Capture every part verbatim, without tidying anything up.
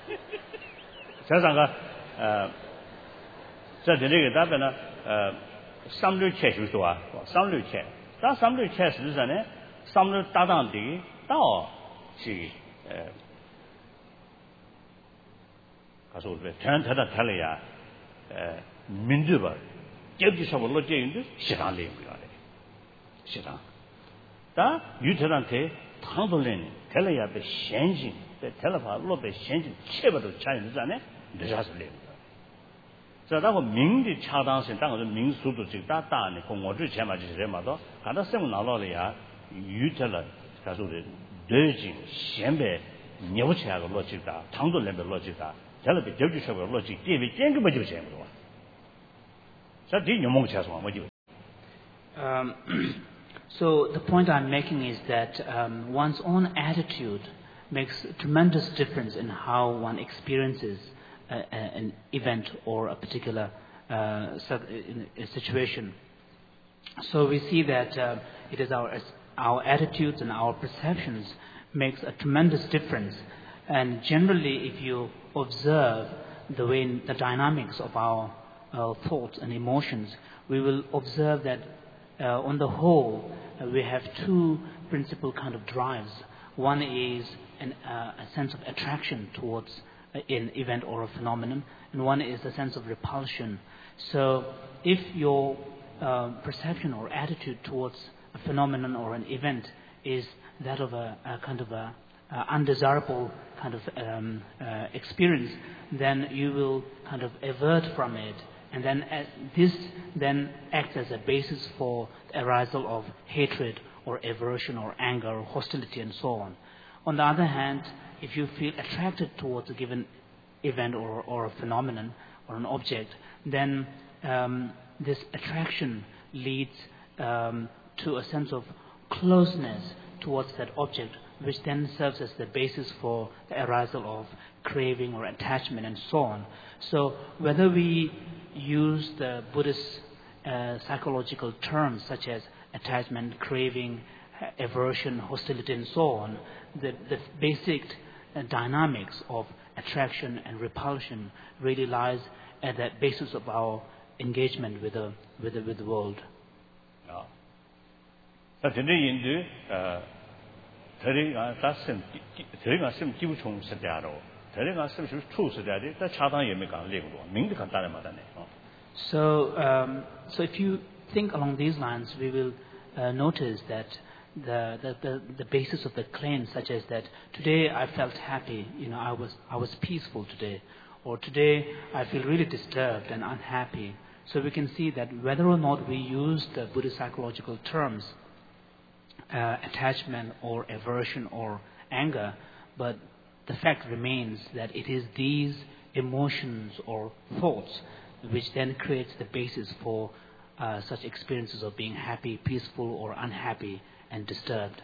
这三个呃，这这个大概呢呃，三六七就说啊，三六七，但三六七实际上呢，三六搭档的到是呃，他说的全他的他了呀，呃，民主吧，尤其是我老姐用的西藏领不了的，西藏，但有这样的唐多人，他了呀被先进，在他了话老被先进，七百多千人这样呢，那啥是领的。这那个民的恰当性，当然是民速度最大大的，跟我之前嘛就是这么多，看到什么拿到了呀，有这了，他说的热情、先辈、牛起来个逻辑大，唐多人的逻辑大，这了被丢弃社会逻辑，地位坚决不就这样子哇？这第一梦想是我就。 Um, so the point I'm making is that um, one's own attitude makes a tremendous difference in how one experiences a, a, an event or a particular uh, a situation. So we see that uh, it is our our attitudes and our perceptions makes a tremendous difference. And generally, if you observe the way the dynamics of our uh, thoughts and emotions, we will observe that uh, on the whole uh, we have two principal kind of drives. One is an, uh, a sense of attraction towards an event or a phenomenon, and one is a sense of repulsion. So if your uh, perception or attitude towards a phenomenon or an event is that of a, a kind of a uh, undesirable kind of um, uh, experience, then you will kind of avert from it, and then uh, this then acts as a basis for the arisal of hatred or aversion or anger or hostility and so on. On the other hand, if you feel attracted towards a given event or, or a phenomenon or an object, then um, this attraction leads um, to a sense of closeness towards that object, which then serves as the basis for the arisal of craving or attachment and so on. So whether we use the Buddhist uh, psychological terms such as attachment, craving, aversion, hostility and so on, the, the basic uh, dynamics of attraction and repulsion really lies at the basis of our engagement with the, with the, with the world. Yeah. But in the end, uh, terima kasih, terima kasih基础是这样的，terima kasih是初是这样的，但恰当也没讲领过，名字看当然没得呢。 So, um, so if you think along these lines, we will uh, notice that the, the the the basis of the claim, such as that today I felt happy, you know, I was I was peaceful today, or today I feel really disturbed and unhappy. So we can see that whether or not we use the Buddhist psychological terms, uh, attachment or aversion or anger, but the fact remains that it is these emotions or thoughts which then creates the basis for uh, such experiences of being happy, peaceful or unhappy and disturbed.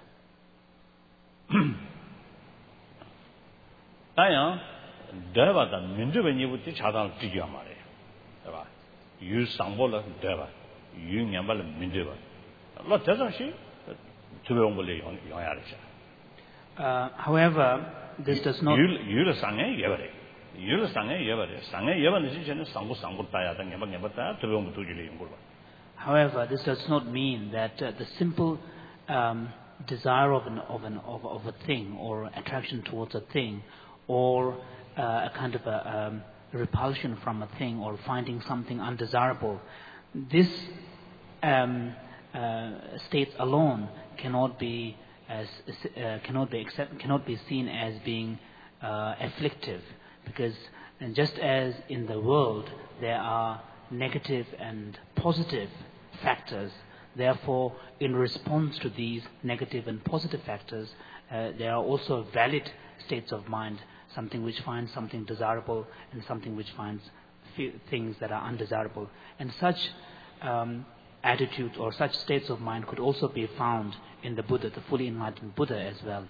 当然，对吧？的民主问题我得恰当解决嘛的，对吧？有上报了对吧？有年报了民主吧？那这种事，特别我们来用用下来些。 Uh, however, this does not. 有有了三年也不的，有了三年也不的，三年也不的是现在上过上过大呀，但年报年报大，特别我们都就来用过了。 However, this does not mean that uh, the simple um, desire of an of an of, of a thing or attraction towards a thing, or uh, a kind of a um, repulsion from a thing or finding something undesirable, this um, uh, state alone cannot be as uh, cannot be accept, cannot be seen as being uh, afflictive, because and just as in the world there are negative and positive factors, therefore in response to these negative and positive factors, uh, there are also valid states of mind, something which finds something desirable and something which finds things that are undesirable. And such um, attitudes or such states of mind could also be found in the Buddha, the fully enlightened Buddha as well.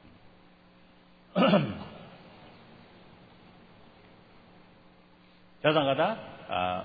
加上个的啊，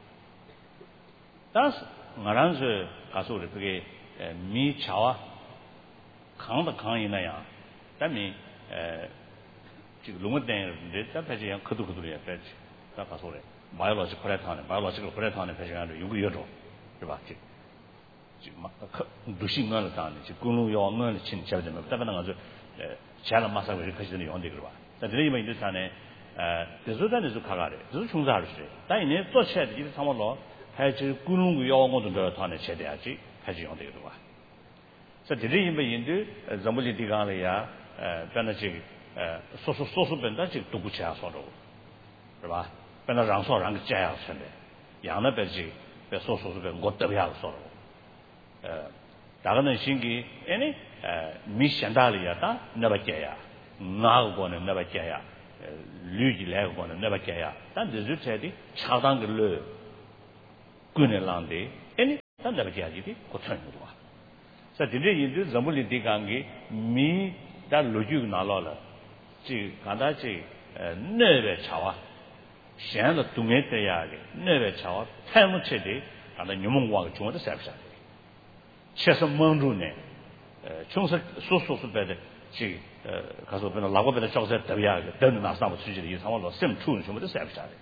但是我当时告诉的这个呃米桥啊，扛的扛一那样，咱们呃这个龙的电的在拍这样可多可多的拍去，咋搞说嘞？biological 回来汤的 biological 回来汤的拍这样的有个有种，是吧？这就嘛可都是我了当的，就公路要我了请晓得没？但不能说呃，钱了马上回去开始用这个是吧？但这里面就是啥呢？呃，这是咱这是看看的，这是从啥的事？但因为做起来的就是他们老还是公路要我都这汤的吃的下去，还是用这个对吧？在这里面因为呃，怎么的地方了呀？呃，变得这个呃，说说说说本来这个都不吃啊，说着，是吧？变得让说让个这样吃的，养那边这别说说说本我都不要说了，呃，大个人心里哎呢，呃，没想到了呀，他那边这样，哪个国呢那边这样，呃，旅几来个国呢那边这样，但这就这的恰当个了，国内浪的，哎呢，但那边这样的我承认的话。在这里因为人们的地方给米在路就拿到了，这刚才这呃那边茶啊，现在东面这样的那边茶啊，太不吃的，刚才你们往个中的晒不晒的，确实蒙住呢，呃，确实说说说白的，这呃，可是本来哪个边的教材特别个，都能拿上不出去的，有他们老什么处什么都晒不晒的。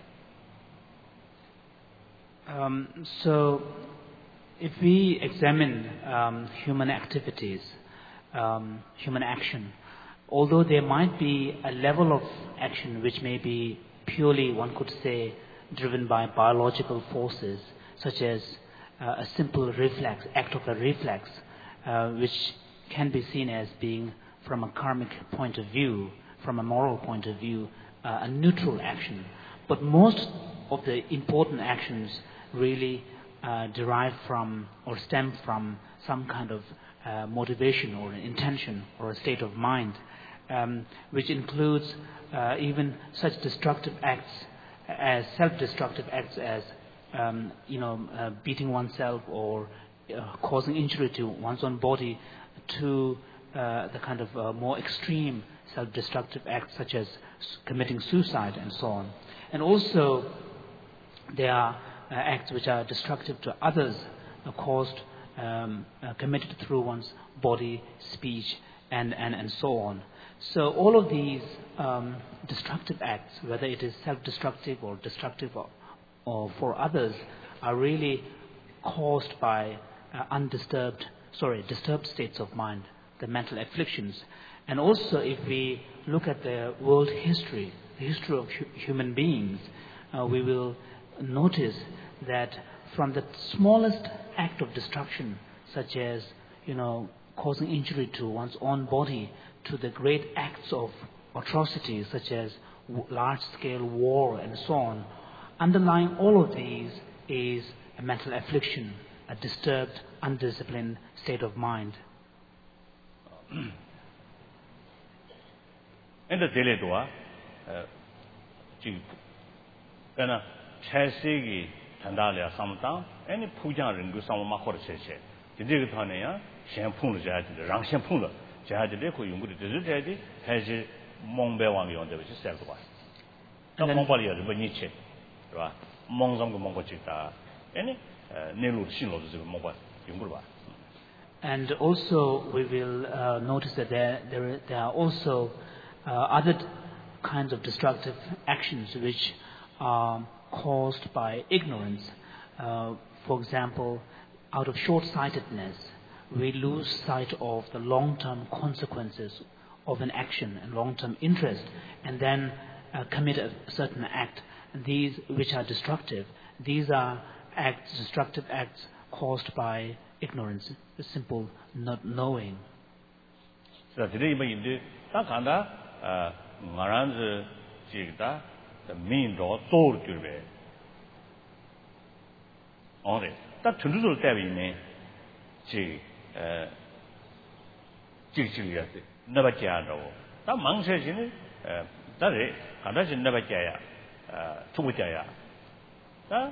Um, so. If we examine um, human activities, um, human action, although there might be a level of action which may be purely, one could say, driven by biological forces, such as uh, a simple reflex, act of a reflex, uh, which can be seen as being, from a karmic point of view, from a moral point of view, uh, a neutral action. But most of the important actions really Uh, derive from or stem from some kind of uh, motivation or an intention or a state of mind, um, which includes uh, even such destructive acts as self-destructive acts as um, you know uh, beating oneself or uh, causing injury to one's own body, to uh, the kind of uh, more extreme self-destructive acts such as committing suicide and so on. And also there are Uh, acts which are destructive to others, uh, caused, um, uh, committed through one's body, speech, and, and, and so on. So all of these um, destructive acts, whether it is self-destructive or destructive or, or for others, are really caused by uh, undisturbed, sorry, disturbed states of mind, the mental afflictions. And also if we look at the world history, the history of hu- human beings, uh, we will notice that from the smallest act of destruction, such as, you know, causing injury to one's own body, to the great acts of atrocities, such as w- large-scale war and so on, underlying all of these is a mental affliction, a disturbed, undisciplined state of mind. In the daily dua, uh, kana chasigi tandalia samtang, any pujan ringu samama hor cheche. The digitania, shampoo the jet, the rang shampoo, jihad the deco, you would do the has a mong bewang on the which is self was. The Mongolia, the Beniche, Mongzong Mongochita, any Nelu Shino, the mobile, Yungurba. And also, we will uh, notice that there, there, there are also uh, other kinds of destructive actions which are caused by ignorance. Uh, for example, out of short-sightedness, we lose sight of the long-term consequences of an action and long-term interest, and then uh, commit a certain act. And these which are destructive, these are acts, destructive acts caused by ignorance, the simple not knowing. So today, we do that kind of uh, Maran's Jigda, the mean door, told to be. Only that to do that we may Jig, uh, Jig, never jado. That monk says in it, uh, that is, and that's never jaya, uh, to jaya. That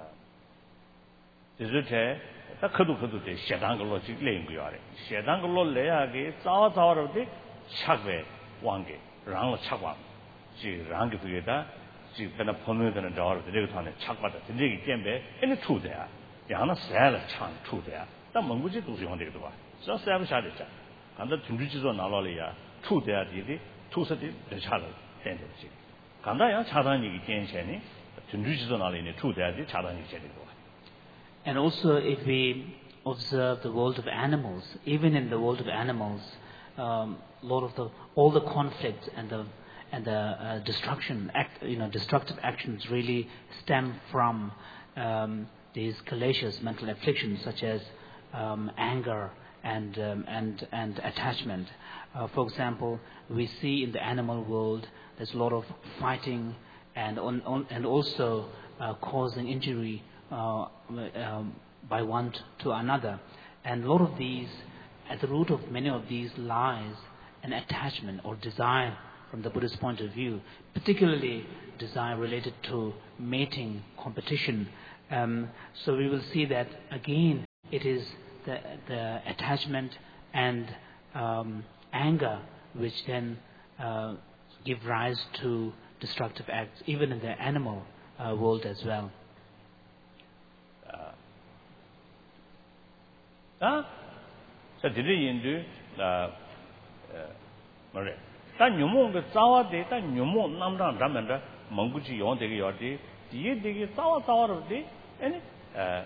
is it. 다 그도 그도데 시당글로 지레인 거야래. 시당글로 내야게 자자로데 착배 왕게 랑로 착왕. 지 랑게 그게다 지 그나 보면되는 저로 되게 타네 착받아. 되게 겜배 에는 투대야. 양나 살을 창 투대야. 다 뭔구지 도시 형되기도 봐. 저 살을 샤대자. 간다 준비지도 나라리야. 투대야 되게 투서디 대차를 된다. 간다야 차단이 괜찮니? 준주지도 나리네 투대야지 차단이 제대로. And also, if we observe the world of animals, even in the world of animals, um, lot of the all the conflicts and the and the uh, destruction, act, you know, destructive actions really stem from um, these calacious mental afflictions such as um, anger and um, and and attachment. Uh, for example, we see in the animal world there's a lot of fighting and on, on and also uh, causing injury uh, um, by one to another. And a lot of these, at the root of many of these lies an attachment or desire from the Buddhist point of view, particularly desire related to mating, competition. Um, so we will see that again it is the, the attachment and um, anger which then uh, give rise to destructive acts, even in the animal uh, world as well. 아, 자 들이 인도 아, 뭐래? 단 녀몽 그 자와데 단 녀몽 남랑 담면다 멍구지 용되게 요디 뒤에 되게 자와 자와로디 아니 에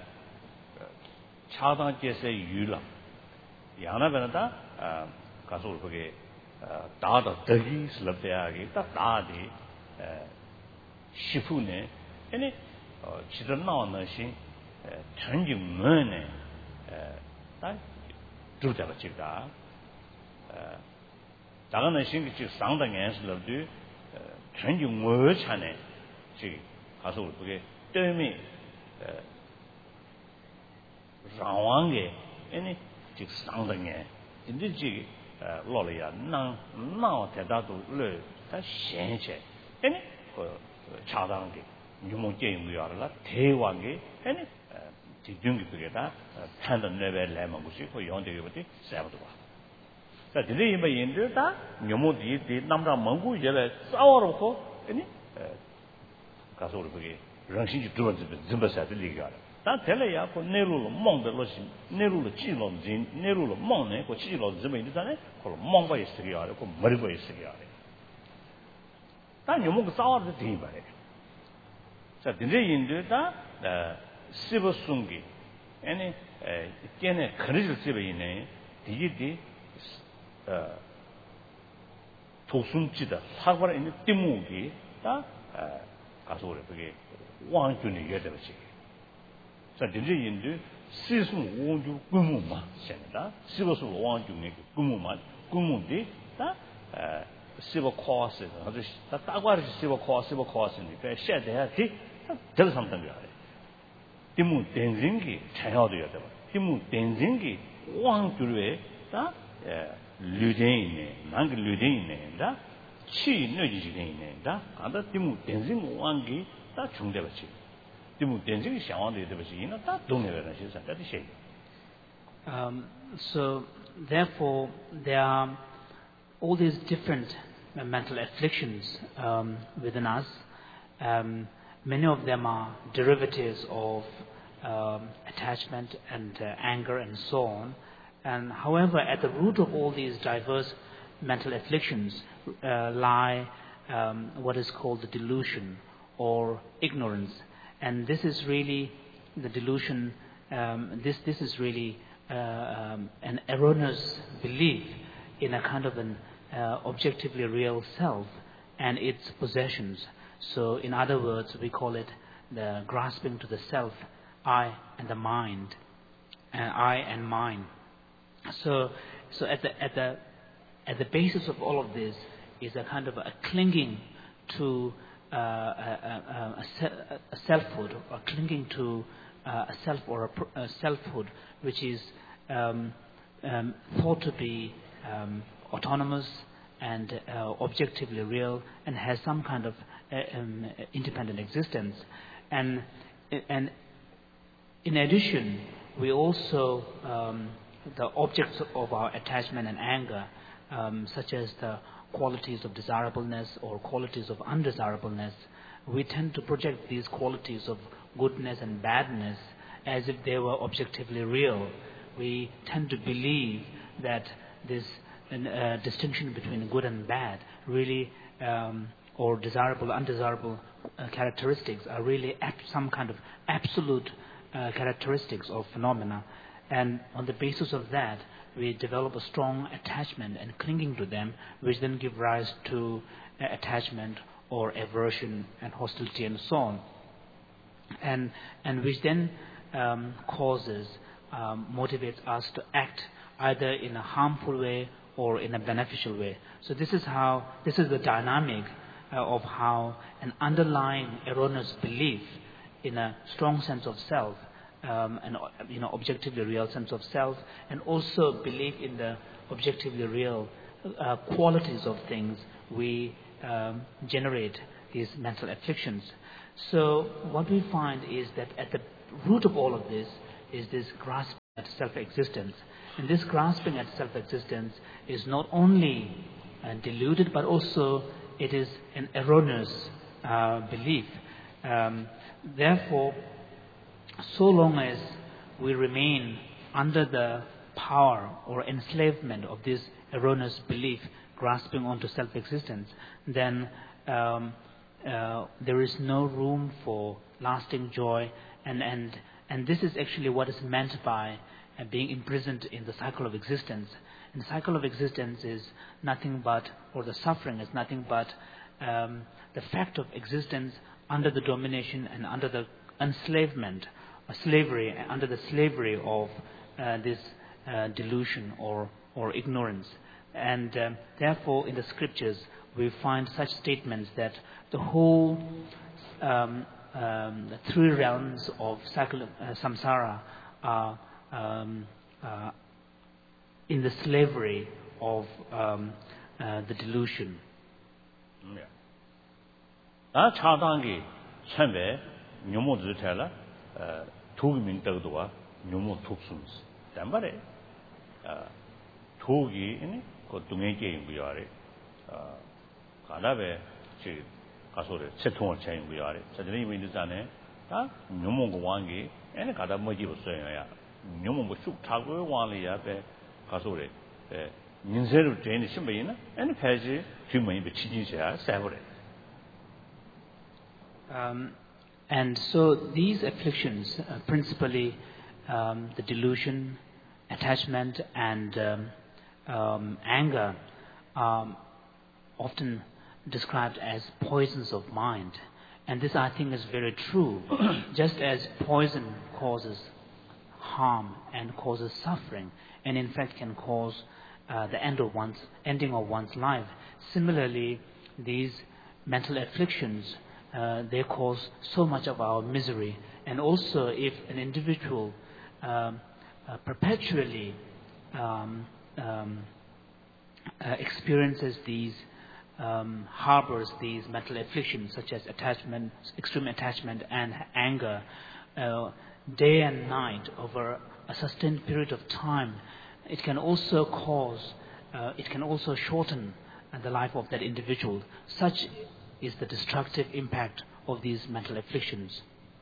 차단제세 유라 야나베나다 아 가서 그게 다다 더기 슬럽대하게 딱 다디 에 시푸네 아니 어 지들 나오는 신 전직문에 에 다 주자가 지다 에 다가는 신기 상당연스럽도 전직문찬에 지 가서 그게 때문에 에 라왕게 아니 지 상당에 인지지 로리야 나 나와 대다도 르다 현체 아니 그 차단게 유모 제임이야라 대왕게 아니 지중기 그게다 판단 레벨 레몬고시 그 용되게부터 세버도 봐. 자, 이제 이제 인도다 유모디 디 남자 몽고 예배 싸워놓고 아니 가서 우리 그게 정신이 들어지 좀버서 들리게 다 될래야 그 내로로 몽들로시 내로로 찌로진 내로로 몽네 그 찌로 좀 있잖아요. 그 몽바 있어요. 그 머리가 있어요. 다 유모가 싸워도 되는 거예요. 자, 이제 인도다 시버숭기 아니 에 걔네 그릇을 집에 있네. 디디 어 도순지다 사과라 있는 띠무기 다 가서 우리 그게 왕준이 여대버지. 자, 이제 인도 시수 원주 꾸무마 생다. 시버수 왕준이 꾸무마 꾸무디 다 시버 코스 아주 다 따과리 시버 코스 시버 코스니까 셔대야지 저 상담이야. 띠무 댄징기 차야도 여대. 띠무 댄징기 왕주에 다 류대인네 난그 류대인네다 치 뇌지지네다 아다 띠무 댄징 왕기 다 중대버지. 띠무 댄징이 상황도 되버지 이나 다 동네에서 시작다 시. Um so therefore there are all these different mental afflictions um, within us. Um, many of them are derivatives of um, attachment and uh, anger and so on. And however, at the root of all these diverse mental afflictions uh, lie um, what is called the delusion or ignorance. And this is really the delusion, um, this, this is really uh, um, an erroneous belief in a kind of an uh, objectively real self and its possessions. So in other words, we call it the grasping to the self, I and the mind, and I and mine. So, so at the at the at the basis of all of this is a kind of a clinging to uh, a, a, a, a selfhood, or clinging to uh, a self or a, a selfhood, which is um, um, thought to be um, autonomous and uh, objectively real, and has some kind of uh, um, independent existence. And and in addition, we also um, the objects of our attachment and anger, um, such as the qualities of desirableness or qualities of undesirableness, we tend to project these qualities of goodness and badness as if they were objectively real. We tend to believe that this uh, distinction between good and bad really um, or desirable, undesirable uh, characteristics are really ab- some kind of absolute uh, characteristics or phenomena. And on the basis of that, we develop a strong attachment and clinging to them, which then give rise to uh, attachment or aversion and hostility and so on. And, and which then um, causes, um, motivates us to act either in a harmful way or in a beneficial way. So this is how, this is the dynamic uh, of how an underlying erroneous belief in a strong sense of self, um, an you know objectively real sense of self, and also belief in the objectively real uh, qualities of things, we um, generate these mental afflictions. So what we find is that at the root of all of this is this grasping at self-existence. And this grasping at self-existence is not only uh, deluded, but also it is an erroneous uh, belief. Um, therefore, so long as we remain under the power or enslavement of this erroneous belief, grasping onto self-existence, then um, uh, there is no room for lasting joy, and, and, and this is actually what is meant by uh, being imprisoned in the cycle of existence. And the cycle of existence is nothing but, or the suffering is nothing but um, the fact of existence under the domination and under the enslavement, or slavery, under the slavery of uh, this uh, delusion or, or ignorance. And um, therefore, in the scriptures, we find such statements that the whole um, um, the three realms of cycle, uh, samsara are um, uh, in the slavery of um, uh, the delusion. 다 차단기 참배 묘모들 tel라 도기민 떠도와 묘모 독숨스 담바래 도기 이니 그 동행계 인구야래 가다베 지 가소래 채통을 차인구야래 저들이 이미지잖아요 다 묘모고 왕기 애네 가다 뭐지 없어요야 묘모 쑥 타고 왕리야 배 가소래 에 인세로 되는 신배이나 애네 패지 주문이 비치진시야 세버래. Um, and so these afflictions, uh, principally um, the delusion, attachment, and um, um, anger, are often described as poisons of mind. And this, I think, is very true. Just as poison causes harm and causes suffering, and in fact can cause uh, the end of one's ending of one's life. Similarly, these mental afflictions, Uh, they cause so much of our misery. And also, if an individual um, uh, perpetually um, um, uh, experiences these, um, harbors these mental afflictions, such as attachment, extreme attachment, and anger, uh, day and night over a sustained period of time, it can also cause, uh, it can also shorten uh, the life of that individual. Such is the destructive impact of these mental afflictions.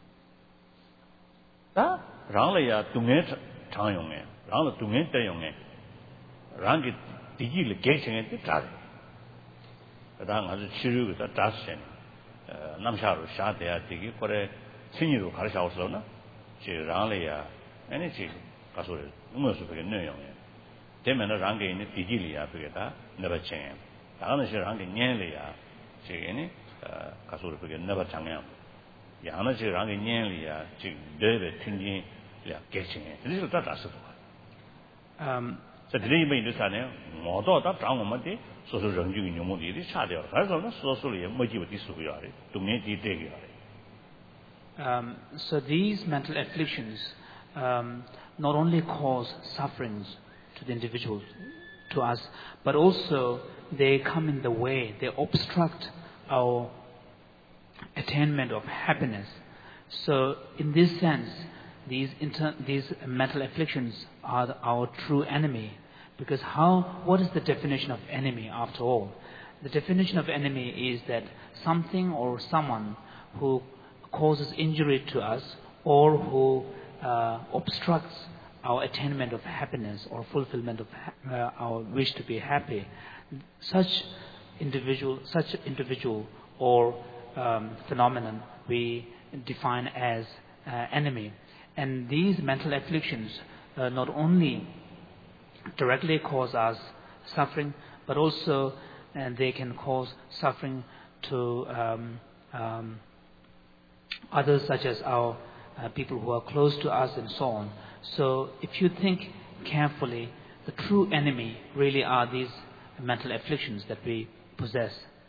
다 랑래야 동네 장용에 랑래 동네 대용에 랑기 디기를 개청에 뜻다래. 랑 아주 치료가 다스네. 남샤로 샤대야 디기 거래 신이로 가르쳐서나 지 랑래야 아니 지 가서를 무엇을 그게 내용에 되면은 랑게 있는 디기리야 그게다 내버친. 다음은 시 랑게 년래야 제게니 가서를 그게 내가 장면 야나 지랑이 년리야 지 내배 튕긴이야 개칭에 그래서 다 다서 음 저들이 뭐 이랬잖아요 모두 다 장원만데 소소 정중이 녀모들이 차대요 그래서 소소리에 뭐지고 뒤수고요 동네 뒤대기요 um so these mental afflictions um not only cause sufferings to the individual, to us, but also they come in the way, they obstruct our attainment of happiness. So in this sense, these inter- these mental afflictions are the, our true enemy. Because how, what is the definition of enemy after all? The definition of enemy is that something or someone who causes injury to us or who uh, obstructs our attainment of happiness or fulfillment of ha- uh, our wish to be happy. Such individual, such individual or um, phenomenon we define as uh, enemy. And these mental afflictions uh, not only directly cause us suffering, but also and they can cause suffering to um, um, others, such as our uh, people who are close to us and so on. So if you think carefully, the true enemy really are these mental afflictions that we possess.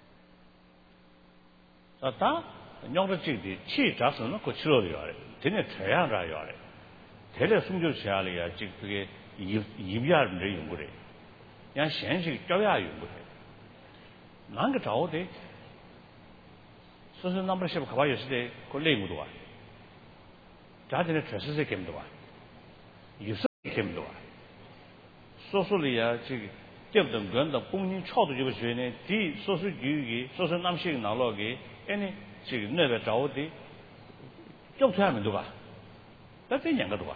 다 녀석들이 치 자서는 그 치료를 해야 돼. 되네 돼야라 해야 돼. 대래 숨겨 제할이야. 즉 그게 이비하는 연구래. 그냥 현실 쪼야 연구래. 난그 자오데 소소 넘버 십 가봐 있을 그 레이무도 와. 자진의 최선의 gem도 와. 유서 gem도 와. 소소리야 지금 때부터 건다 공인 차도 지고 주네. 디 소소 주기 소소 남식 나로게 아니 지금 내가 자오데 쫓아면도 봐. that's the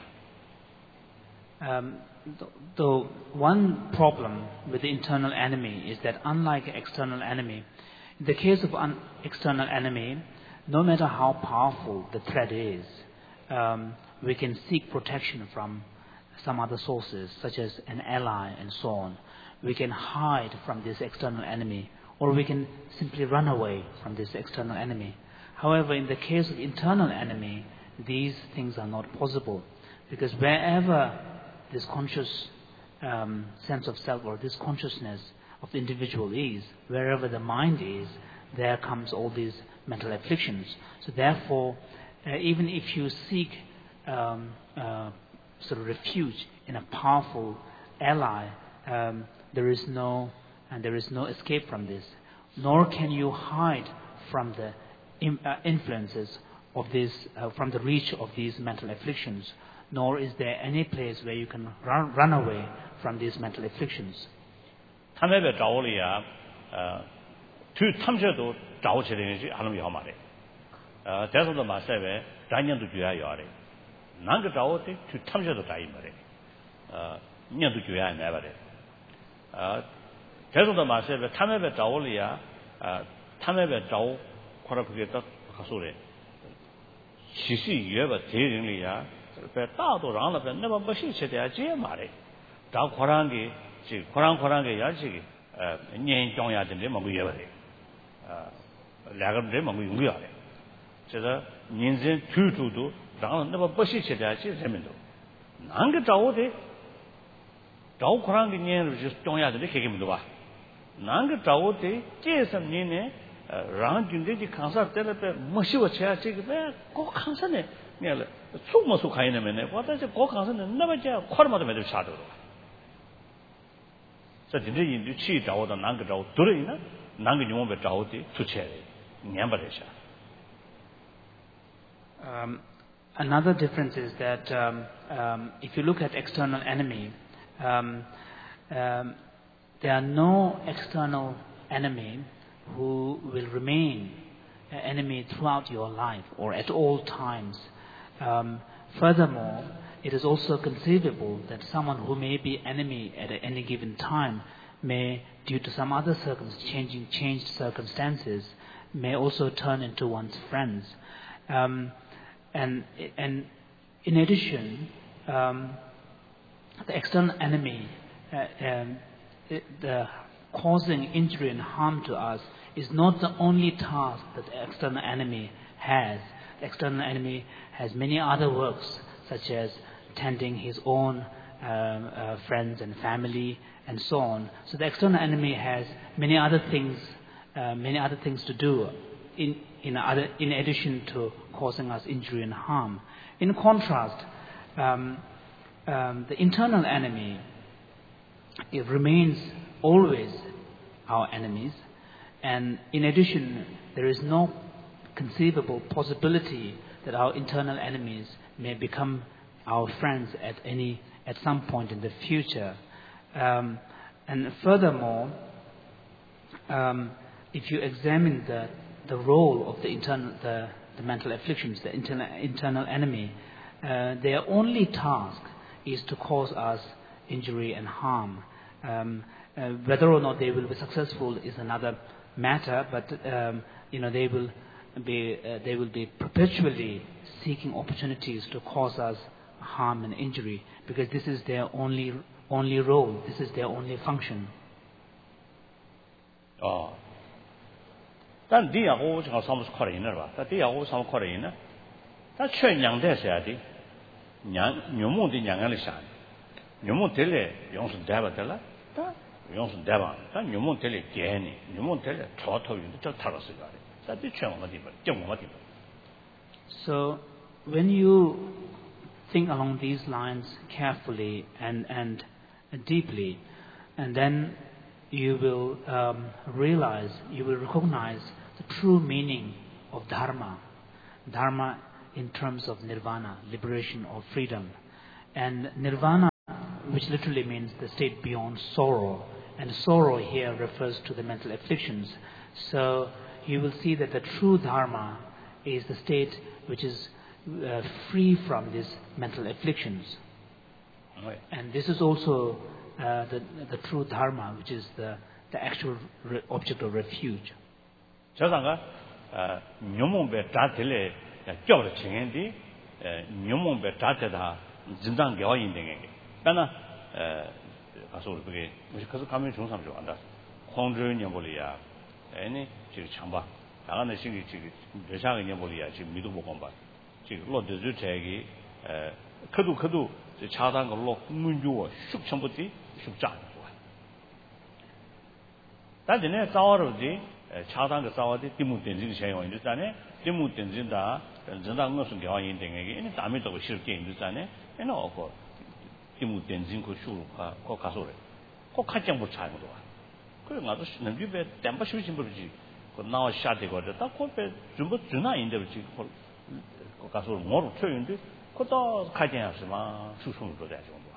Um, the, the one problem with the internal enemy is that unlike external enemy, in the case of an external enemy, no matter how powerful the threat is, um, we can seek protection from some other sources, such as an ally and so on. We can hide from this external enemy, or we can simply run away from this external enemy. However, in the case of internal enemy, these things are not possible, because wherever this conscious um, sense of self or this consciousness of the individual is, wherever the mind is, there comes all these mental afflictions. So therefore, uh, even if you seek um, uh, sort of refuge in a powerful ally, um, there is no and there is no escape from this. Nor can you hide from the im- uh, influences of this, uh, from the reach of these mental afflictions. Nor is there any place where you can run, run away from these mental afflictions. 탐해배 자오리야, 어, 두 탐셔도 자오치는지 하는 게 하마래. 어, 대선도 마세베 단년도 줘야 요아래. 난그 자오때 두 탐셔도 다이 말해. 어, 년도 줘야 내버래. 어, 대선도 마세베 탐해배 자오리야, 어, 탐해배 자오 코라 그게 딱 가소래. 시시 예바 대령리야. 大多让了那么不是吃的这嘛嘞，找扩张的，这扩张扩张的也是呃年长呀的这么个业务的，呃两个人么个用不了的，这个人生处处都让了那么不是吃的这什么都，哪个找的，找扩张的年就是长呀的这个么多吧，哪个找的这什么呢？呃，让军队的抗杀在那边没修起来，这个呗，搞抗杀呢。 你了，出没出看见没呢？我在这国康上呢，那么讲快了嘛都没得下头了。这真正印度去找到哪个找对了呢？哪个你们别找的出钱的，年不得下。 Um, another difference is that um, um, if you look at external enemy, um, um, there are no external enemy who will remain an enemy throughout your life or at all times. Um, furthermore, it is also conceivable that someone who may be enemy at any given time may, due to some other circumstances, changing changed circumstances, may also turn into one's friends. Um, and and in addition, um, the external enemy, uh, um, it, the causing injury and harm to us, is not the only task that the external enemy has. The external enemy has many other works, such as tending his own um, uh, friends and family, and so on. So the external enemy has many other things, uh, many other things to do, in in other in addition to causing us injury and harm. In contrast, um, um, the internal enemy, it remains always our enemies, and in addition, there is no conceivable possibility that our internal enemies may become our friends at any at some point in the future. Um, and furthermore, um, if you examine the the role of the internal the, the mental afflictions, the internal internal enemy, uh, their only task is to cause us injury and harm. Um, uh, whether or not they will be successful is another matter, but um, you know, they will be uh, they will be perpetually seeking opportunities to cause us harm and injury, because this is their only only role, this is their only function. 어. 단 디하고 저 사무스 커레이너 봐. 다 디하고 사무 커레이너. 다 최냥대셔야 돼. 냥 묘모디 냥을 샤. 묘모 텔레 용수 대바텔라. 다 용수 대바. 다 묘모 텔레 게니. 묘모 텔레 저토윤도 저 타러스 가래. 다디 최원가디 봐. 정원가디 봐. So when you think along these lines carefully and and deeply, and then you will um, realize, you will recognize the true meaning of dharma. Dharma in terms of nirvana, liberation or freedom. And nirvana, which literally means the state beyond sorrow. And sorrow here refers to the mental afflictions. So you will see that the true dharma is the state which is uh, free from these mental afflictions. Right. And this is also uh, the, the true dharma, which is the, the actual re- object of refuge. 저상가 어 묘몽배 다텔레 껴버 칭엔디 묘몽배 다테다 진단 교인 등에 그러나 어 가서 그게 무슨 가서 가면 중삼 좀 안다. 홍주년 볼이야. 아니 지금 참바. 나가는 신기 지금 여자가 년 볼이야. 지금 미도 못 건 봐. 지금 로드주 제기 어 그도 그도 차단 걸로 문주어 숙청부지 숙장 좋아. 다전에 싸워로지 차단 그 싸워지 디무 된지 생각 있잖아요. 디무 된진다. 전당 것은 교인 등에게 이 다음에 또 실게 있잖아요. 에는 어고 디무 된진 그 수가 거 가서래. 꼭 가정 못 차는 거야. 그래 나도 남주배 땜바 쉬신 버지. 그 나와 샤되고 다 코페 준비 준나 인데지 그 가서 뭐로 쳐인데 그것도 가정하시마 수수도 돼 정도.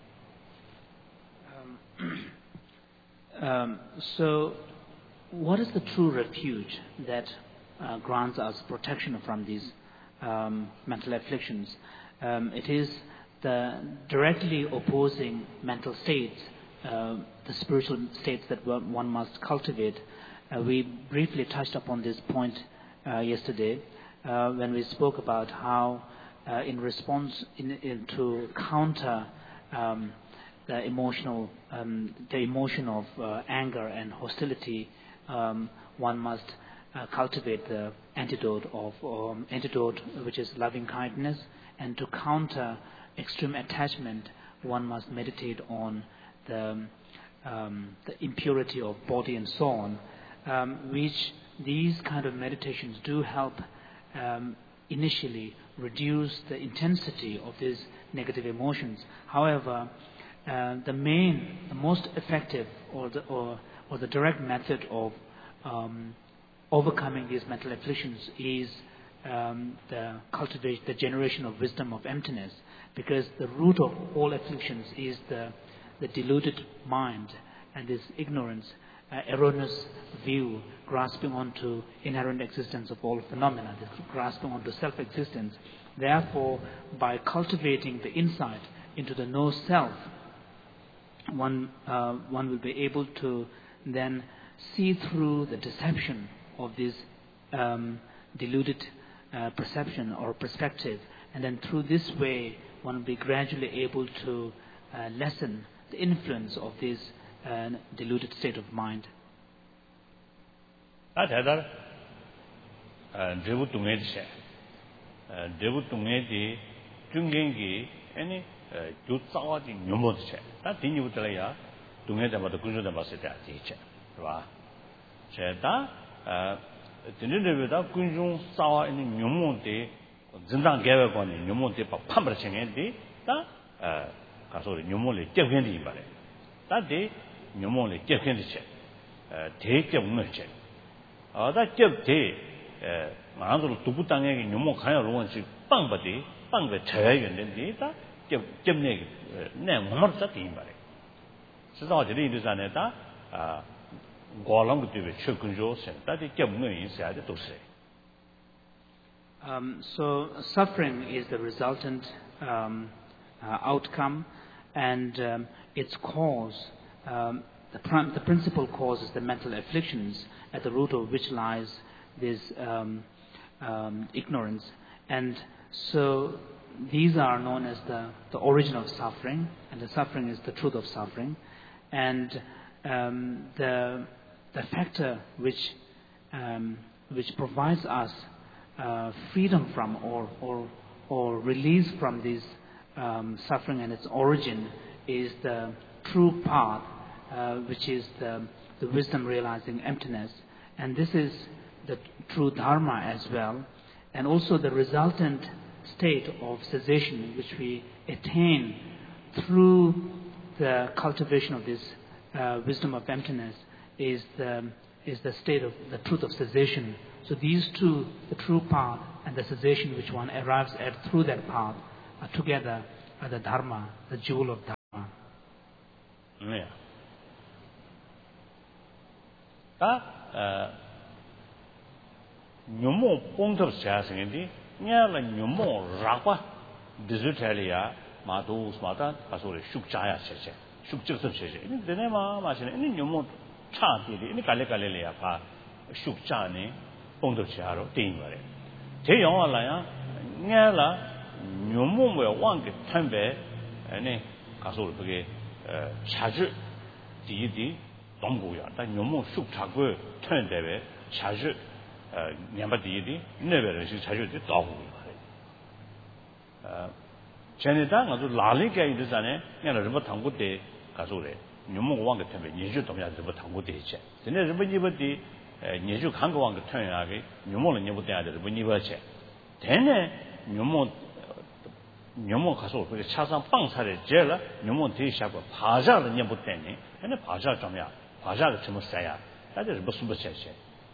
Um, so, what is the true refuge that uh, grants us protection from these um, mental afflictions? Um, it is the directly opposing mental states, uh, the spiritual states that one must cultivate. Uh, we briefly touched upon this point uh, yesterday uh, when we spoke about how, uh, in response in, in to counter um, the emotional, um, the emotion of uh, anger and hostility, um, one must uh, cultivate the antidote of um, antidote, which is loving kindness, and to counter extreme attachment, one must meditate on the um, the impurity of body and so on, um, which these kind of meditations do help um, initially reduce the intensity of these negative emotions. However, Uh, the main, the most effective, or the or, or the direct method of um, overcoming these mental afflictions is um, the cultivation, the generation of wisdom of emptiness, because the root of all afflictions is the the deluded mind and this ignorance, uh, erroneous view, grasping onto inherent existence of all phenomena, this grasping onto self-existence. Therefore, by cultivating the insight into the no self, one uh, one will be able to then see through the deception of this um, deluded uh, perception or perspective, and then through this way one will be gradually able to uh, lessen the influence of this uh, deluded state of mind. 아 대단. 아 대부 동해지. 아 대부 동해지 중경기 아니 주 싸워지 묘모지. 다 뒤니부터야 동해자마다 군주다 봤을 때 아지체. 봐. 제가 아 진리들보다 군중 싸워 있는 묘모데 진당 개발관이 묘모데 판벌 챙인데 다 가서 묘모를 접견이 말해. 다데 묘모를 접견이 체. 어 대접 없는 체. 어다 접대 에 마음으로 두부 땅에 묘모 가야 로원지 빵버디 빵거 쳐야 되는데 다 접 접내 내 몸을 잡기 말해. 지금 저리 이르잖아요. 아 고랑도 되게 최근조 센터에 접는 인사도 도세. Um, so suffering is the resultant um, uh, outcome, and um, its cause, um, the, prim- the principal cause is the mental afflictions, at the root of which lies this um, um, ignorance. And so these are known as the, the origin of suffering, and the suffering is the truth of suffering. And um, the, the factor which, um, which provides us uh, freedom from or, or, or release from this um, suffering and its origin is the true path, uh, which is the, the wisdom realizing emptiness. And this is the true dharma as well. And also the resultant state of cessation which we attain through the cultivation of this uh, wisdom of emptiness is the, is the state of the truth of cessation. So these two, the true path and the cessation which one arrives at through that path, are together are the dharma, the jewel of dharma. Yeah. Ah, nyumo pongtop siasingdi nyala nyumo rakwa dizutalia madu smata kasore shukchaya cheche shukchusop cheche ini dene ma ma chene ini nyumo cha ti ini kale kale le ya pa shukcha ne pongtop siaro tin bare te yong la ya nyala nyumo we wang ge tanbe ne kasore bege chaji di di donggu ya da nyumo shukcha go tan debe chaji 냠바디디 네베르시 자주디 따고 어 전에다 가서 라리게 있잖아요. 내가 좀 당고대 가서래. 뇽모 왕 같은 거 예주 동야 좀 당고대 있지. 근데 좀 이버디 예주 한국 왕 같은 야게 뇽모는 뇽모 돼야 돼. 뭐 이버지. 되네. 뇽모 뇽모 가서 그 차상 빵사를 제라 뇽모 대샤고 바자를 뇽모 때네. 근데 바자 좀야. 바자를 좀 써야. 다들 무슨 뭐 셔셔.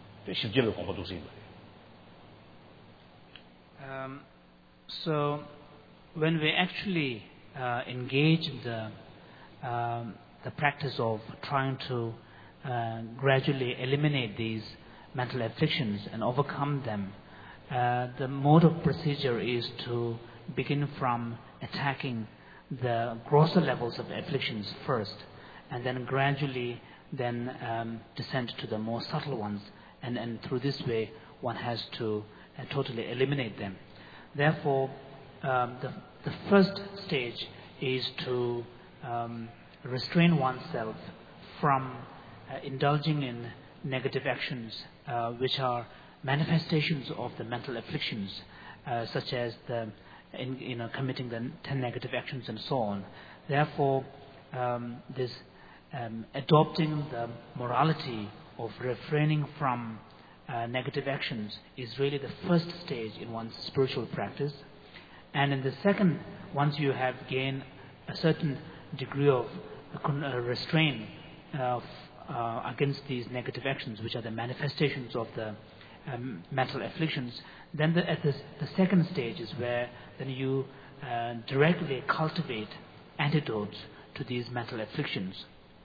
Um, so, when we actually uh, engage in the um, the practice of trying to uh, gradually eliminate these mental afflictions and overcome them, uh, the mode of procedure is to begin from attacking the grosser levels of afflictions first, and then gradually then um, descend to the more subtle ones. And, and through this way, one has to uh, totally eliminate them. Therefore, um, the, the first stage is to um, restrain oneself from uh, indulging in negative actions, uh, which are manifestations of the mental afflictions, uh, such as the, in, you know, committing the ten negative actions and so on. Therefore, um, this um, adopting the morality of refraining from uh, negative actions is really the first stage in one's spiritual practice. And in the second, once you have gained a certain degree of uh, restraint uh, uh, against these negative actions, which are the manifestations of the um, mental afflictions, then the, at this, the second stage is where then you uh, directly cultivate antidotes to these mental afflictions.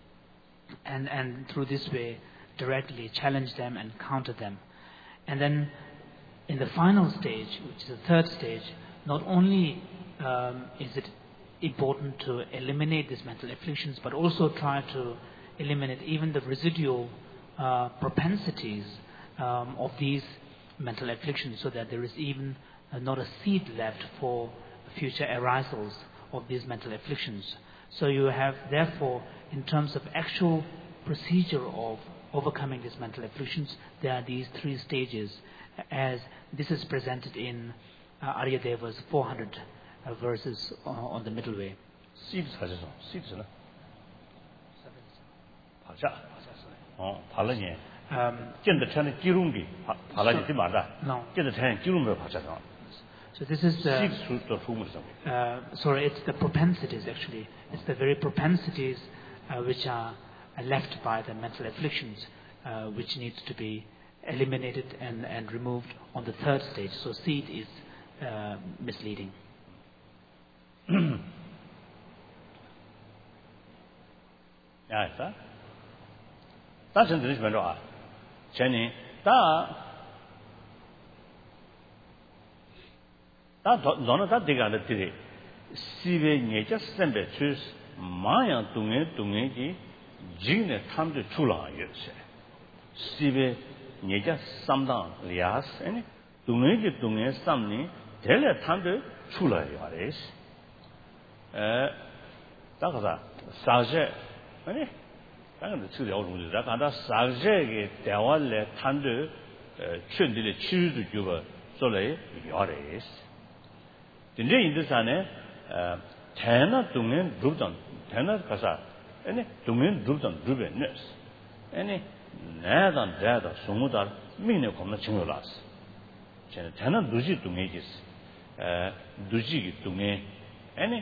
And, and through this way, directly challenge them and counter them. And then in the final stage, which is the third stage, not only um, is it important to eliminate these mental afflictions, but also try to eliminate even the residual uh, propensities um, of these mental afflictions, so that there is even uh, not a seed left for future arisals of these mental afflictions. So you have, therefore, in terms of actual procedure of overcoming these mental afflictions, there are these three stages, as this is presented in uh, Aryadeva's four hundred uh, verses uh, on the middle way. Seeds, seeds, no? Paja. Oh, palanya. Um, no. So this is the, uh, sorry, it's the propensities actually. It's the very propensities uh, which are left by the mental afflictions, uh, which needs to be eliminated and, and removed on the third stage. So seed is uh, misleading. Yeah, sir. That's interesting. Jenny, that that none of that they got it today. See, we just send it to Maya Dunge Dunge, jing tham to chula yose. Sibe Nija Samdang Lias, any Dungi Dungi Samni, Tele tham to chula yares. Eh, Dakaza, Saje, any Dang the two old Dakanda Saje, Dawale Tandu, Chundili Chu to Juba, Sole yares. The day in the Sane, Tana Dungen Drudan, Tana Kasa, any Dungen Drudan Druben nurse. Any Nadan Dada Sumudar, Mino Koma Chingolas. Tana Duji Dungagis, Duji Dunge, any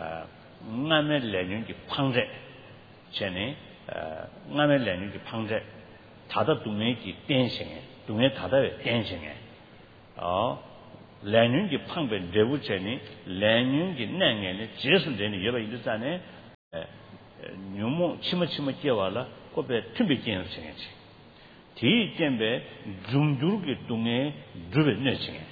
Name Lenuki Pangre, Jenny, Name Lenuki Pangre, Tada Dungaki dancing, Dunge Tada dancing. Oh. Lanun ki pangbe devu cheni, lanun ki nangeni, jesun deni yeba indusane, nyumu chima chima kiawala, kope tumbe kienyo chengechi. Ti jenbe, jungduru ki dunge, drube ne chenge.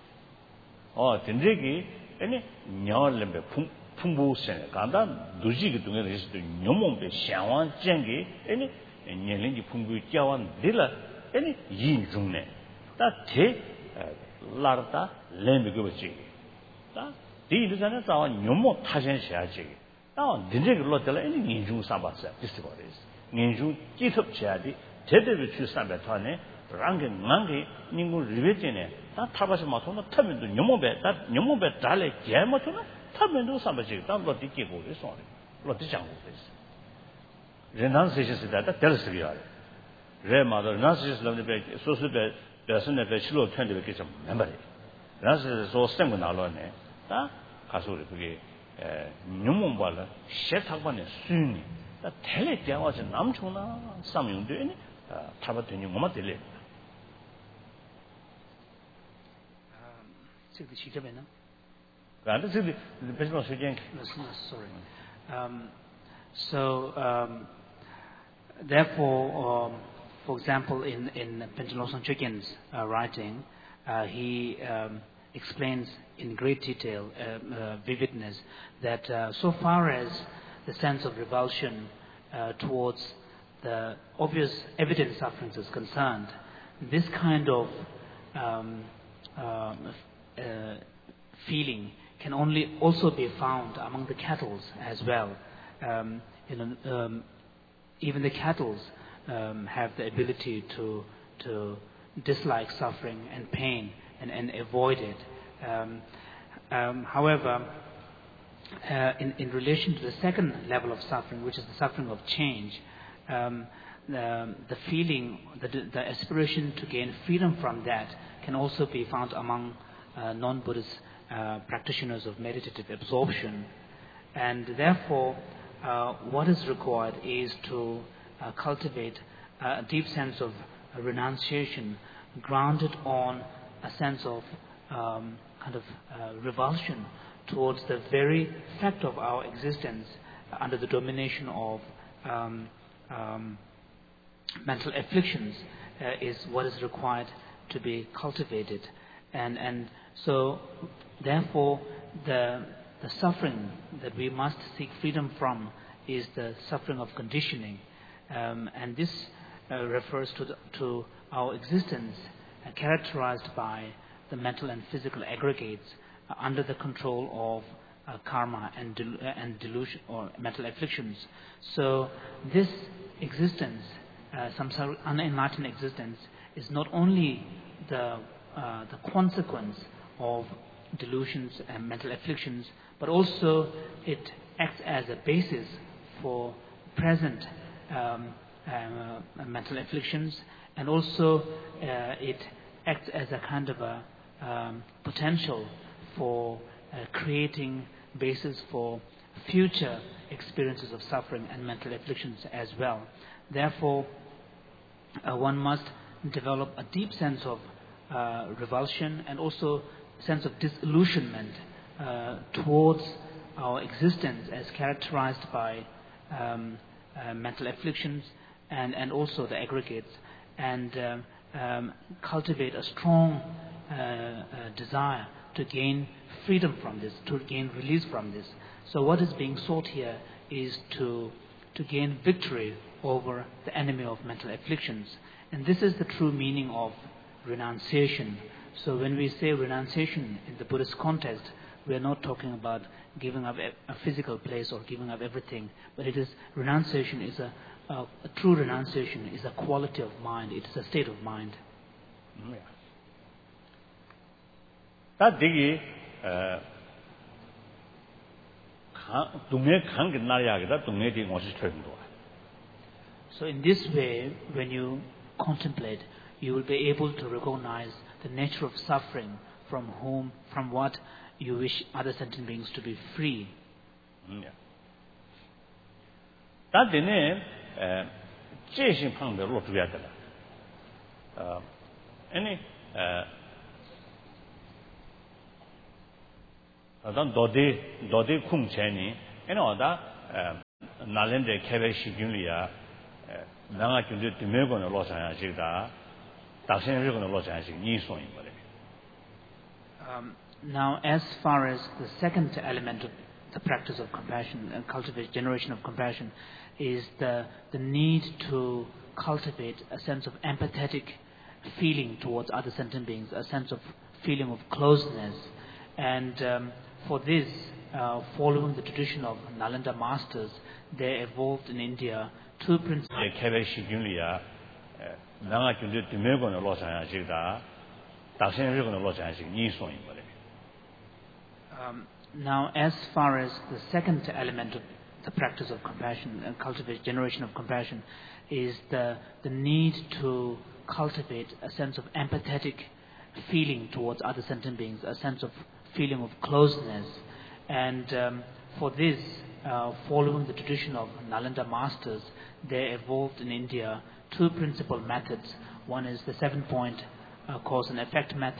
O, tindreki, ene, nyawa lembe pungbu sene, kanda duji ki dunge residu nyumumbe, xiangwaan jengi, ene, nyelingi pungbu kiawan dila, ene, yin jungne. Ta te, Larda, Lembigochi. The Indusana Numo Tajan Shaji. Now, the regular tell any Ninju Sabasa, discoveries. Ninju, Kitop Chadi, Teddy with two Sabatane, Rangan Mangi, Ningu Rivitine, that Tabas Matona, Tamin to Numobe, that Numobe Dale, Yamatuna, Tamin to Sabaji, that what the Kibo is on it. What the jungle is. Renunciation is that tells the real. Remother, renunciation of the bed, so the person that slow twenty vacation memory. That's so same alone. That Kasuri, Numumba, Shetapane, Sunni. That tell it there was a Namchuna, some you doing, Tabatini Momatili. That is the business again. Sorry. Um, so, um, therefore, um, for example, in, in Pentelosan Chicken's uh, writing, uh, he um, explains in great detail, uh, uh, vividness, that uh, so far as the sense of revulsion uh, towards the obvious evident sufferings is concerned, this kind of um, uh, uh, feeling can only also be found among the cattle as well. Um, you know, um, even the cattle Um, have the ability to to dislike suffering and pain and, and avoid it. Um, um, however, uh, in, in relation to the second level of suffering, which is the suffering of change, um, the, the feeling, the, the aspiration to gain freedom from that can also be found among uh, non-Buddhist uh, practitioners of meditative absorption. And therefore, uh, what is required is to Uh, cultivate a deep sense of uh, renunciation grounded on a sense of um, kind of uh, revulsion towards the very fact of our existence under the domination of um, um, mental afflictions uh, is what is required to be cultivated. And, and so, therefore, the, the suffering that we must seek freedom from is the suffering of conditioning. Um, and this uh, refers to, the, to our existence uh, characterized by the mental and physical aggregates uh, under the control of uh, karma and, del- uh, and delusion or mental afflictions. So this existence, uh, samsara, unenlightened existence, is not only the, uh, the consequence of delusions and mental afflictions, but also it acts as a basis for present Um, uh, mental afflictions, and also uh, it acts as a kind of a um, potential for uh, creating basis for future experiences of suffering and mental afflictions as well. Therefore, uh, one must develop a deep sense of uh, revulsion and also a sense of disillusionment uh, towards our existence as characterized by um, Uh, mental afflictions and, and also the aggregates, and um, um, cultivate a strong uh, uh, desire to gain freedom from this, to gain release from this. So what is being sought here is to to gain victory over the enemy of mental afflictions. And this is the true meaning of renunciation. So when we say renunciation in the Buddhist context, we are not talking about giving up a physical place or giving up everything, but it is renunciation is a, a, a true renunciation is a quality of mind. It is a state of mind. That digi So in this way, when you contemplate, you will be able to recognize the nature of suffering from whom, from what you wish other sentient beings to be free. That the name, Jason Pang the Lord together. Any, Adam Dodi, Dodi Kung Cheni, and all that, Nalende Keveshi Julia, Nanga to do the Megon of Los Angeles, Daxen Rigon of Los Angeles, Nisson. Now, as far as the second element of the practice of compassion and cultivate generation of compassion is the the need to cultivate a sense of empathetic feeling towards other sentient beings, a sense of feeling of closeness. And um, for this, uh, following the tradition of Nalanda masters, they evolved in India two principles. Um, now, as far as the second element of the practice of compassion and cultivate generation of compassion is the the need to cultivate a sense of empathetic feeling towards other sentient beings, a sense of feeling of closeness. And um, for this, uh, following the tradition of Nalanda masters, they evolved in India two principal methods. One is the seven-point uh, cause and effect method.